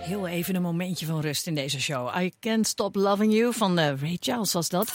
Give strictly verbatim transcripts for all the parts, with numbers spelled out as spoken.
Heel even een momentje van rust in deze show. I Can't Stop Loving You van uh, Ray Charles was dat.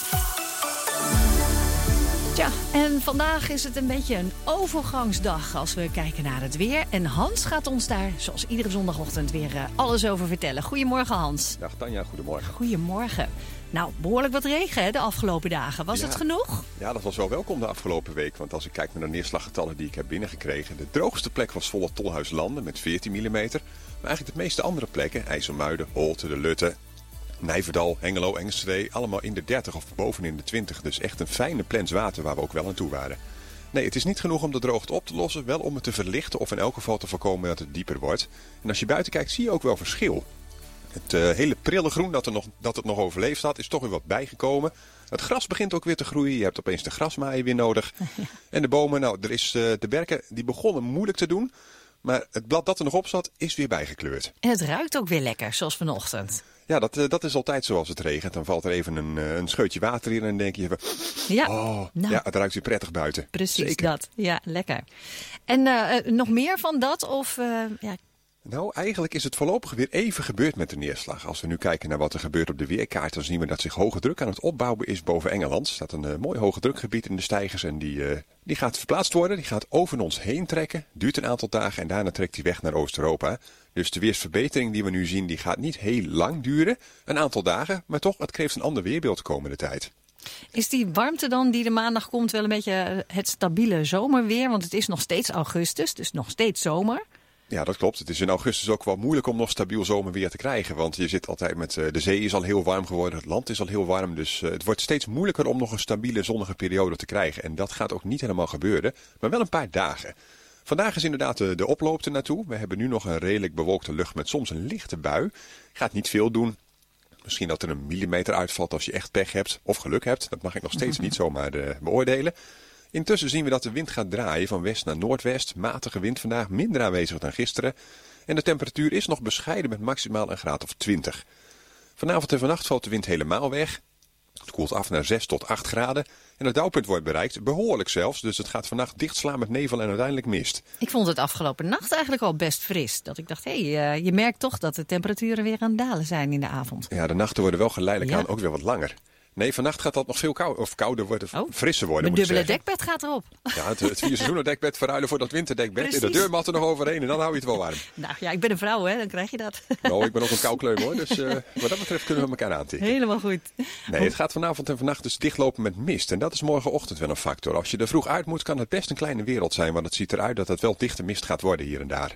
Tja, en vandaag is het een beetje een overgangsdag als we kijken naar het weer. En Hans gaat ons daar, zoals iedere zondagochtend, weer uh, alles over vertellen. Goedemorgen, Hans. Dag Tanja, goedemorgen. Goedemorgen. Nou, behoorlijk wat regen hè, de afgelopen dagen. Was ja. het genoeg? Ja, dat was wel welkom de afgelopen week. Want als ik kijk naar de neerslaggetallen die ik heb binnengekregen. De droogste plek was volle Tolhuislanden met veertien millimeter. Maar eigenlijk de meeste andere plekken, IJsselmuiden, Holte, de Lutte, Nijverdal, Hengelo, Enschede, allemaal in de dertig of bovenin de twintig. Dus echt een fijne plens water waar we ook wel aan toe waren. Nee, het is niet genoeg om de droogte op te lossen. Wel om het te verlichten of in elk geval te voorkomen dat het dieper wordt. En als je buiten kijkt zie je ook wel verschil. Het uh, hele prille groen dat, er nog, dat het nog overleefd had is toch weer wat bijgekomen. Het gras begint ook weer te groeien. Je hebt opeens de grasmaaien weer nodig. Ja. En de bomen, nou, er is, uh, de berken die begonnen moeilijk te doen. Maar het blad dat er nog op zat is weer bijgekleurd. En het ruikt ook weer lekker, zoals vanochtend. Ja, dat, uh, dat is altijd zoals het regent. Dan valt er even een, uh, een scheutje water in en dan denk je even, ja, oh, nou, ja, het ruikt weer prettig buiten. Precies. Zeker. Dat. Ja, lekker. En uh, uh, nog meer van dat? Of, uh, ja... Nou, eigenlijk is het voorlopig weer even gebeurd met de neerslag. Als we nu kijken naar wat er gebeurt op de weerkaart, dan zien we dat zich hoge druk aan het opbouwen is boven Engeland. Er staat een uh, mooi hoge drukgebied in de steigers en die, uh, die gaat verplaatst worden. Die gaat over ons heen trekken, duurt een aantal dagen en daarna trekt die weg naar Oost-Europa. Dus de weersverbetering die we nu zien, die gaat niet heel lang duren. Een aantal dagen, maar toch, het geeft een ander weerbeeld de komende tijd. Is die warmte dan die de maandag komt wel een beetje het stabiele zomerweer? Want het is nog steeds augustus, dus nog steeds zomer. Ja, dat klopt. Het is in augustus ook wel moeilijk om nog stabiel zomerweer te krijgen. Want je zit altijd met, uh, de zee is al heel warm geworden, het land is al heel warm. Dus uh, het wordt steeds moeilijker om nog een stabiele zonnige periode te krijgen. En dat gaat ook niet helemaal gebeuren, maar wel een paar dagen. Vandaag is inderdaad de, de oploop er naartoe. We hebben nu nog een redelijk bewolkte lucht met soms een lichte bui. Gaat niet veel doen. Misschien dat er een millimeter uitvalt als je echt pech hebt of geluk hebt. Dat mag ik nog steeds niet zomaar uh, beoordelen. Intussen zien we dat de wind gaat draaien van west naar noordwest. Matige wind vandaag, minder aanwezig dan gisteren. En de temperatuur is nog bescheiden met maximaal een graad of twintig. Vanavond en vannacht valt de wind helemaal weg. Het koelt af naar zes tot acht graden. En het dauwpunt wordt bereikt, behoorlijk zelfs. Dus het gaat vannacht dichtslaan met nevel en uiteindelijk mist. Ik vond het afgelopen nacht eigenlijk al best fris. Dat ik dacht, hé, hey, uh, je merkt toch dat de temperaturen weer aan het dalen zijn in de avond. Ja, de nachten worden wel geleidelijk ja. aan ook weer wat langer. Nee, vannacht gaat dat nog veel kouder, of kouder worden, oh, frisser worden. Mijn dubbele dekbed gaat erop. Ja, het, het vier seizoenen dekbed verruilen voor dat winterdekbed. Precies. En de deurmat er nog overheen en dan hou je het wel warm. Nou ja, ik ben een vrouw hè, dan krijg je dat. Nou, ik ben ook een koukleum hoor, dus uh, wat dat betreft kunnen we elkaar aantikken. Helemaal goed. Nee, het gaat vanavond en vannacht dus dichtlopen met mist. En dat is morgenochtend wel een factor. Als je er vroeg uit moet, kan het best een kleine wereld zijn. Want het ziet eruit dat het wel dichte mist gaat worden hier en daar.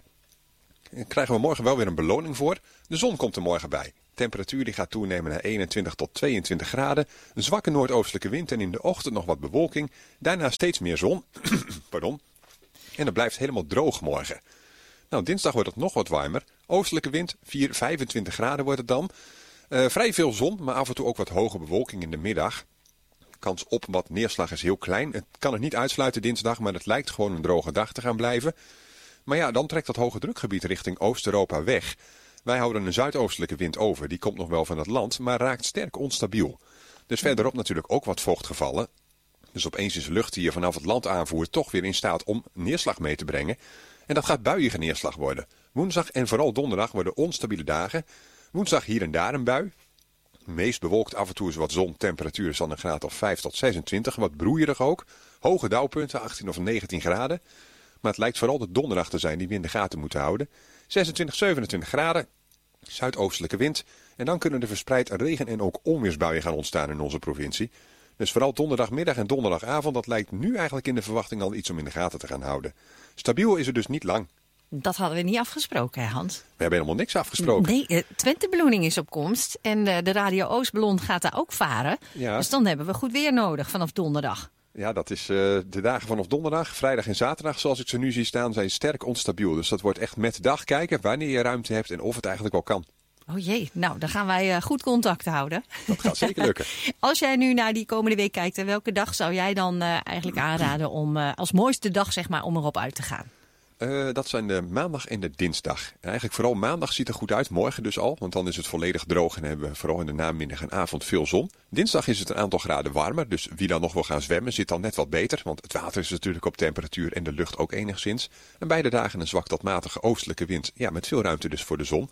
En krijgen we morgen wel weer een beloning voor. De zon komt er morgen bij. De temperatuur die gaat toenemen naar eenentwintig tot tweeëntwintig graden. Een zwakke noordoostelijke wind en in de ochtend nog wat bewolking. Daarna steeds meer zon. Pardon. En het blijft helemaal droog morgen. Nou, dinsdag wordt het nog wat warmer. Oostelijke wind, vier, vijfentwintig graden wordt het dan. Uh, vrij veel zon, maar af en toe ook wat hoge bewolking in de middag. Kans op wat neerslag is heel klein. Het kan het niet uitsluiten dinsdag, maar het lijkt gewoon een droge dag te gaan blijven. Maar ja, dan trekt dat hoge drukgebied richting Oost-Europa weg. Wij houden een zuidoostelijke wind over. Die komt nog wel van het land, maar raakt sterk onstabiel. Dus verderop natuurlijk ook wat vocht gevallen. Dus opeens is de lucht die je vanaf het land aanvoert toch weer in staat om neerslag mee te brengen. En dat gaat buiige neerslag worden. Woensdag en vooral donderdag worden onstabiele dagen. Woensdag hier en daar een bui. Meest bewolkt, af en toe is wat zon. Temperatuur is dan een graad of vijf tot zesentwintig. Wat broeierig ook. Hoge dauwpunten, achttien of negentien graden. Maar het lijkt vooral de donderdag te zijn die we in de gaten moeten houden. zesentwintig, zevenentwintig graden. Zuidoostelijke wind. En dan kunnen er verspreid regen- en ook onweersbuien gaan ontstaan in onze provincie. Dus vooral donderdagmiddag en donderdagavond, dat lijkt nu eigenlijk in de verwachting al iets om in de gaten te gaan houden. Stabiel is het dus niet lang. Dat hadden we niet afgesproken, hè Hans? We hebben helemaal niks afgesproken. Nee, uh, Twente Ballooning is op komst. En uh, de Radio Oostballon gaat daar ook varen. Ja. Dus dan hebben we goed weer nodig vanaf donderdag. Ja, dat is uh, de dagen vanaf donderdag, vrijdag en zaterdag, zoals ik ze nu zie staan, zijn sterk onstabiel. Dus dat wordt echt met de dag kijken wanneer je ruimte hebt en of het eigenlijk wel kan. Oh jee, nou dan gaan wij uh, goed contact houden. Dat gaat zeker lukken. Als jij nu naar die komende week kijkt, en welke dag zou jij dan uh, eigenlijk aanraden om uh, als mooiste dag zeg maar om erop uit te gaan? Uh, dat zijn de maandag en de dinsdag. En eigenlijk vooral maandag ziet er goed uit, morgen dus al. Want dan is het volledig droog en hebben we vooral in de namiddag en avond veel zon. Dinsdag is het een aantal graden warmer, dus wie dan nog wil gaan zwemmen zit dan net wat beter. Want het water is natuurlijk op temperatuur en de lucht ook enigszins. En beide dagen een zwak tot matige oostelijke wind, ja, met veel ruimte dus voor de zon.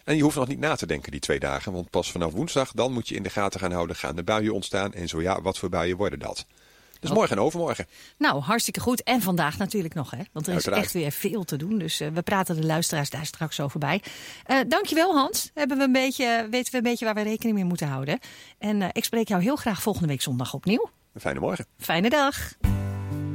En je hoeft nog niet na te denken die twee dagen, want pas vanaf woensdag dan moet je in de gaten gaan houden, gaan de buien ontstaan en zo ja, wat voor buien worden dat? Dus oh. morgen en overmorgen. Nou, hartstikke goed. En vandaag natuurlijk nog, hè? Want er is Uiteraard. echt weer veel te doen. Dus uh, we praten de luisteraars daar straks over bij. Uh, dankjewel, Hans. Hebben we een beetje, weten we een beetje waar we rekening mee moeten houden. En uh, ik spreek jou heel graag volgende week zondag opnieuw. Een fijne morgen. Fijne dag.